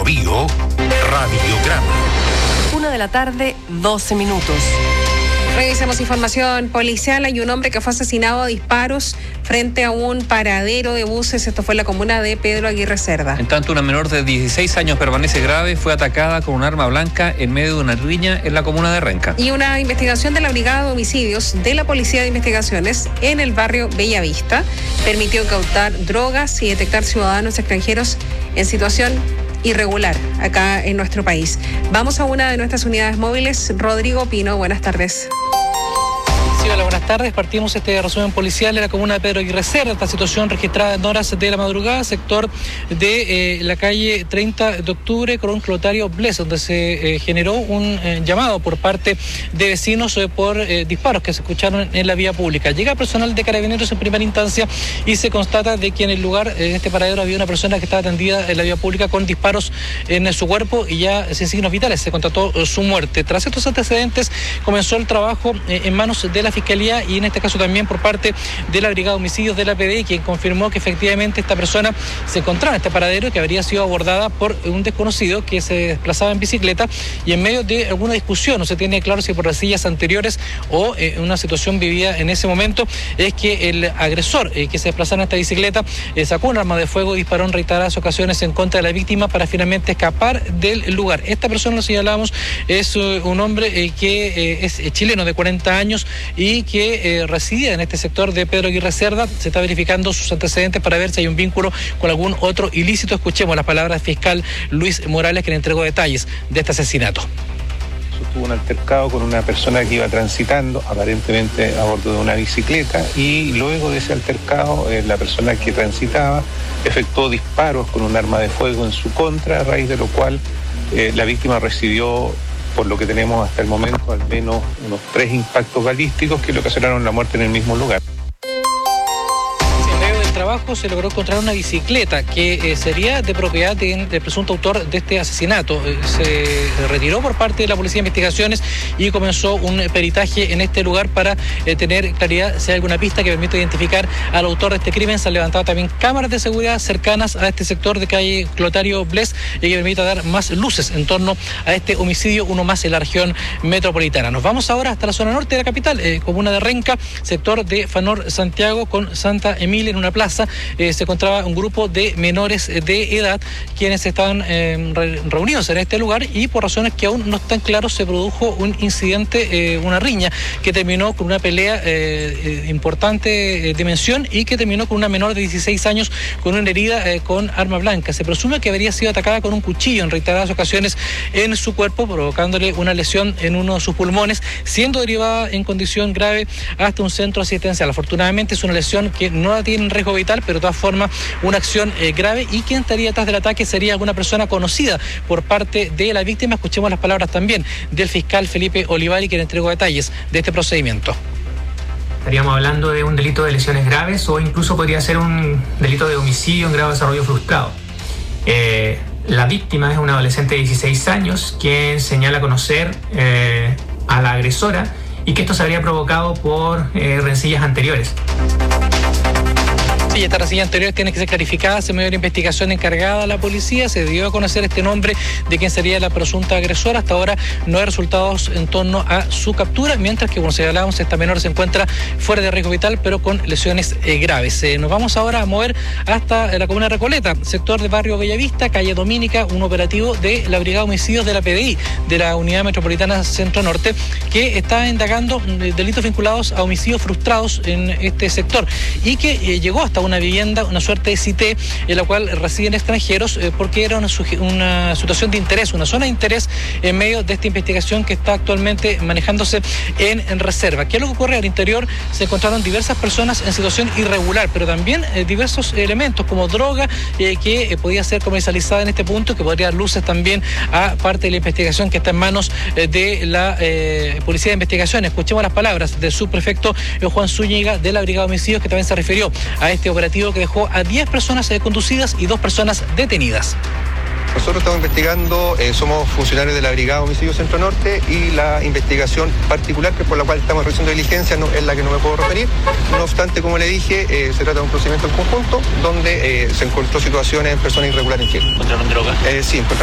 Bio, Radiograma. 1:12 p.m. Revisamos información policial. Hay un hombre que fue asesinado a disparos frente a un paradero de buses. Esto fue en la comuna de Pedro Aguirre Cerda. En tanto, una menor de 16 años permanece grave. Fue atacada con un arma blanca en medio de una riña en la comuna de Renca. Y una investigación de la Brigada de Homicidios de la Policía de Investigaciones en el barrio Bellavista permitió incautar drogas y detectar ciudadanos extranjeros en situación irregular acá en nuestro país. Vamos a una de nuestras unidades móviles. Rodrigo Pino, buenas tardes. Sí, hola, buenas tardes. Partimos este resumen policial de la comuna de Pedro Aguirre Cerda. Esta situación registrada en horas de la madrugada, sector de la calle 30 de octubre con Clotario Bles, donde se generó un llamado por parte de vecinos por disparos que se escucharon en la vía pública. Llega personal de Carabineros en primera instancia y se constata de que en el lugar, en este paradero, había una persona que estaba atendida en la vía pública con disparos en su cuerpo y ya sin signos vitales. Se constató su muerte. Tras estos antecedentes, comenzó el trabajo en manos de la Fiscalía y en este caso también por parte de la Brigada de Homicidios de la PDI, quien confirmó que efectivamente esta persona se encontraba en este paradero y que habría sido abordada por un desconocido que se desplazaba en bicicleta y en medio de alguna discusión, no se tiene claro si por resillas anteriores o una situación vivida en ese momento, es que el agresor que se desplazaba en esta bicicleta sacó un arma de fuego y disparó en reiteradas ocasiones en contra de la víctima para finalmente escapar del lugar. Esta persona, lo señalamos, es un hombre que es chileno de 40 años y que residía en este sector de Pedro Aguirre Cerda. Se está verificando sus antecedentes para ver si hay un vínculo con algún otro ilícito. Escuchemos las palabras del fiscal Luis Morales, que le entregó detalles de este asesinato. Tuvo un altercado con una persona que iba transitando, aparentemente a bordo de una bicicleta, y luego de ese altercado, la persona que transitaba efectuó disparos con un arma de fuego en su contra, a raíz de lo cual la víctima recibió, por lo que tenemos hasta el momento, al menos unos 3 impactos balísticos que le ocasionaron la muerte en el mismo lugar. Trabajo se logró encontrar una bicicleta que sería de propiedad del presunto autor de este asesinato. Se retiró por parte de la Policía de Investigaciones y comenzó un peritaje en este lugar para tener claridad si hay alguna pista que permita identificar al autor de este crimen. Se han levantado también cámaras de seguridad cercanas a este sector de calle Clotario Bles y que permita dar más luces en torno a este homicidio, uno más en la región metropolitana. Nos vamos ahora hasta la zona norte de la capital, comuna de Renca, sector de Fanor Santiago con Santa Emilia, en una plaza. Se encontraba un grupo de menores de edad quienes estaban reunidos en este lugar y por razones que aún no están claros se produjo un incidente, una riña que terminó con una pelea importante dimensión y que terminó con una menor de 16 años con una herida con arma blanca. Se presume que habría sido atacada con un cuchillo en reiteradas ocasiones en su cuerpo, provocándole una lesión en uno de sus pulmones, siendo derivada en condición grave hasta un centro asistencial. Afortunadamente es una lesión que no la tiene en riesgo vital, pero de todas formas una acción grave, y quien estaría detrás del ataque sería alguna persona conocida por parte de la víctima. Escuchemos las palabras también del fiscal Felipe Olivari, quien entregó detalles de este procedimiento. Estaríamos hablando de un delito de lesiones graves o incluso podría ser un delito de homicidio en grado de desarrollo frustrado. La víctima es una adolescente de 16 años quien señala conocer a la agresora y que esto se habría provocado por rencillas anteriores. Sí, estas reseñas anteriores tienen que ser clarificadas en medio de la investigación encargada a la policía. Se dio a conocer este nombre de quien sería la presunta agresora. Hasta ahora no hay resultados en torno a su captura, mientras que, como señalábamos, esta menor se encuentra fuera de riesgo vital, pero con lesiones graves. Nos vamos ahora a mover hasta la comuna de Recoleta, sector de barrio Bellavista, calle Domínica, un operativo de la Brigada de Homicidios de la PDI, de la Unidad Metropolitana Centro Norte, que está indagando delitos vinculados a homicidios frustrados en este sector y que llegó hasta una vivienda, una suerte de cité en la cual residen extranjeros porque era una situación de interés, una zona de interés en medio de esta investigación que está actualmente manejándose en reserva. ¿Qué es lo que ocurre? Al interior se encontraron diversas personas en situación irregular, pero también diversos elementos como droga que podía ser comercializada en este punto, que podría dar luces también a parte de la investigación que está en manos de la Policía de Investigación. Escuchemos las palabras del subprefecto Juan Zúñiga de la Brigada de Homicidios, que también se refirió a este operativo que dejó a 10 personas conducidas y 2 personas detenidas. Nosotros estamos investigando, somos funcionarios de la Brigada de Homicidios Centro Norte y la investigación particular que por la cual estamos realizando diligencia es la que no me puedo referir. No obstante, como le dije, se trata de un procedimiento en conjunto donde se encontró situaciones en personas irregulares en Chile. ¿Encontraron droga? Sí,